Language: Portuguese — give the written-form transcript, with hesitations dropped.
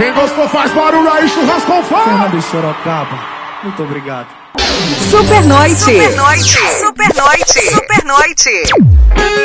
Quem gostou faz barulho aí, churrasco com fome. Fernando de Sorocaba, muito obrigado. Super Noite. Super Noite. Super Noite. Super Noite.